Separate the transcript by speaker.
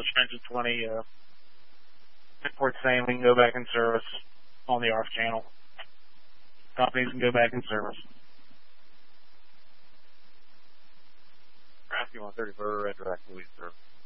Speaker 1: Stringent 20 report saying we can go back in service on the ARF channel. Companies can go back in service.
Speaker 2: Rescue 134 retroactively, sir.